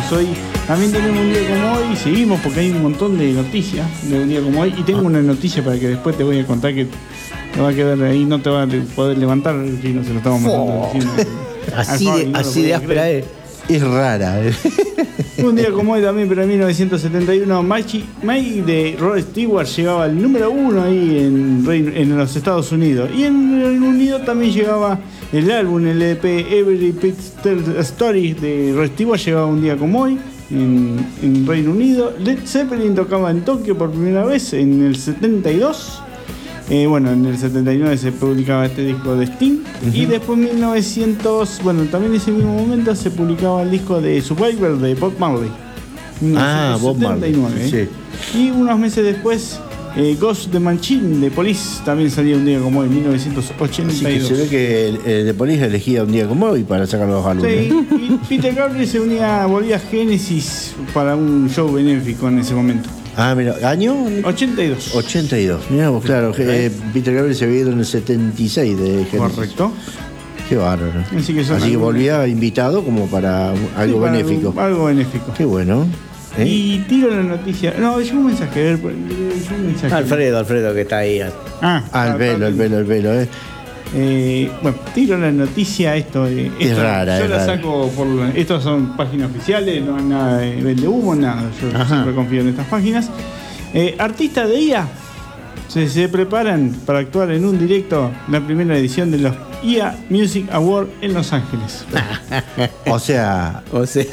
hoy. También tenemos un día como hoy y seguimos porque hay un montón de noticias de un día como hoy. Y tengo una noticia para que después te voy a contar que te va a quedar ahí, no te va a poder levantar, Chino, se lo estamos mandando. Así de áspera es. Es rara. Un día como hoy también, pero en 1971, Mike de Rod Stewart llegaba al número 1 ahí en los Estados Unidos. Y en el Reino Unido también llegaba el álbum, el EP Every Pixel Story de Rod Stewart, llegaba un día como hoy en Reino Unido. Led Zeppelin tocaba en Tokio por primera vez en el 72. Bueno, en el 79 se publicaba este disco de Sting. Y después en 1900, bueno, también en ese mismo momento se publicaba el disco de Survivor de Bob Marley. Bob Marley. Sí. Y unos meses después, Ghost the Machine de Police también salía un día como hoy, en 1982. Así que se ve que The Police elegía un día como hoy para sacar los álbumes. Sí, y Peter Gabriel volvía a Genesis para un show benéfico en ese momento. Ah, mira, ¿año? 82. 82. Mirá vos, claro. Peter Gabriel se había ido en el 76 de Genesis. Correcto. Qué bárbaro. Así que volvía invitado como para algo benéfico. Algo benéfico. Qué bueno. Y tiro la noticia. No, llegó un mensaje. Alfredo, que está ahí. El velo. Bueno, tiro la noticia. Esto es rara. Yo la saco por. Estos son páginas oficiales, no es nada de vende humo, nada. Yo siempre confío en estas páginas. Artistas de IA se preparan para actuar en un directo la primera edición de los IA Music Awards en Los Ángeles. O sea.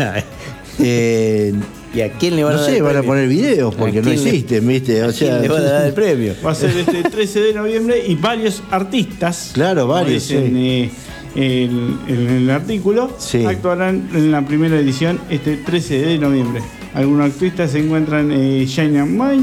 ¿Y a quién le van a dar? No sé, van a poponer videos porque no existen, ¿viste? O sea, ¿quién le van a dar el premio? Va a ser este 13 de noviembre y varios artistas. Claro, varios. En el artículo, actuarán en la primera edición este 13 de noviembre. Algunos artistas se encuentran Shine and Mine.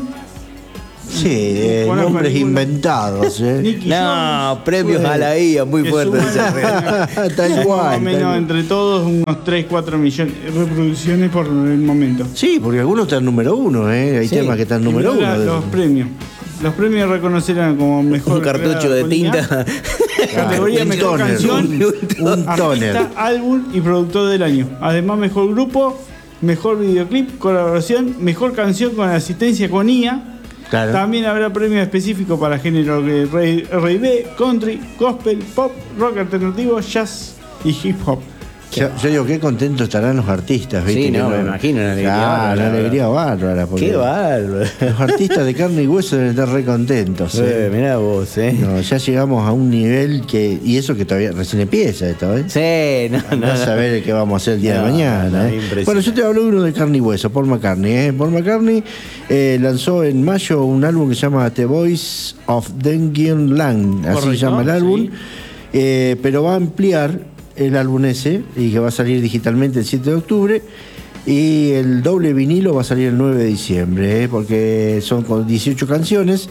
Sí, nombres inventados. No, premios a la IA muy fuertes. Tal cual. Más o menos entre todos unos 3-4 millones de reproducciones por el momento. Sí, porque algunos están número 1, Hay temas que están número 1. Los premios reconocerán como mejor. Un cartucho de tinta. Categoría mejor canción, artista, álbum y productor del año. Además, mejor grupo, mejor videoclip, colaboración, mejor canción con asistencia con IA. Claro. También habrá premios específicos para género R&B, country, gospel, pop, rock alternativo, jazz y hip hop. Yo digo, qué contentos estarán los artistas, ¿viste? Sí, no, me imagino una alegría bárbara. Una alegría bárbara. Qué bárbaro. Los artistas de carne y hueso deben estar re contentos. Mirá vos, No, ya llegamos a un nivel que. Y eso que todavía recién empieza esto, Sí, no. A saber qué vamos a hacer el día de mañana. Bueno, yo te hablo de uno de carne y hueso, Paul McCartney. Paul McCartney lanzó en mayo un álbum que se llama The Voice of Dengion Land, así se llama el álbum. Pero va a ampliar el álbum ese, y que va a salir digitalmente el 7 de octubre, y el doble vinilo va a salir el 9 de diciembre, porque son con 18 canciones,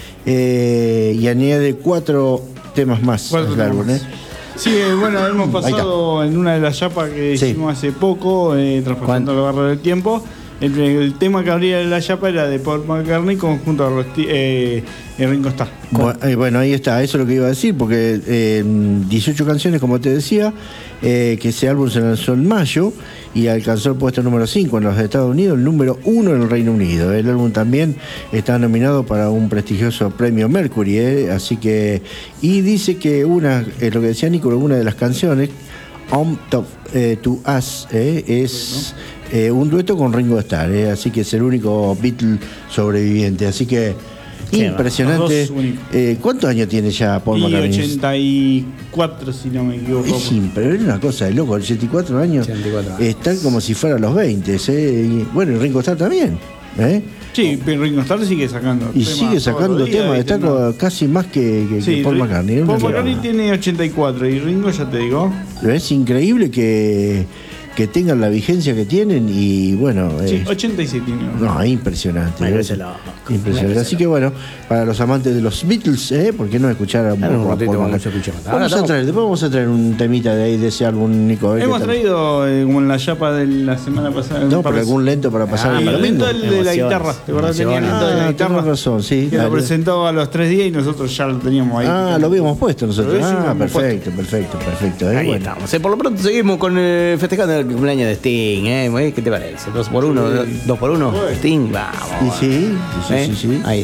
y añade 4 temas más al álbum. Sí, bueno, hemos pasado en una de las chapas que hicimos hace poco, traspasando la barra del tiempo. El tema que abría la chapa era de Paul McCartney junto a Ringo Starr. Bueno, ahí está, eso es lo que iba a decir, porque 18 canciones, como te decía, que ese álbum se lanzó en mayo y alcanzó el puesto número 5 en los Estados Unidos, el número 1 en el Reino Unido. El álbum también está nominado para un prestigioso premio Mercury, así que, y dice que lo que decía Nico, una de las canciones, On Top to Us, es un dueto con Ringo Starr, así que es el único Beatle sobreviviente, así que impresionante. ¿Cuántos años tiene ya Paul McCartney? 84, si no me equivoco. Pero es una cosa de loco, 84 años. 84 están como si fueran los 20, y bueno, y Ringo Starr también. Sí, pero Ringo Starr sigue sacando temas. Y sigue sacando temas, está casi más que Paul McCartney. Paul McCartney tiene 84 y Ringo, ya te digo. Es increíble que tengan la vigencia que tienen y bueno. 87 tiene. No, impresionante. Impresionante. Así que bueno, para los amantes de los Beatles, ¿por qué no escuchar a después vamos a traer un temita de ahí de ese álbum, Nico. Hemos traído como en la chapa de la semana pasada. No, pero algún lento para pasar el lento de la guitarra. ¿De verdad tenía lento de la guitarra? Tienes razón, sí. Que lo presentó a los 3 días y nosotros ya lo teníamos ahí. Lo habíamos puesto nosotros. Perfecto. Ahí estamos. Por lo pronto seguimos con festejando el cumpleaños de Sting, ¿eh? ¿Qué te parece? ¿2 por 1? Sí. ¿2 por 1? Bueno. Sting, vamos. Y sí, sí, ¿Eh? sí, sí. Ahí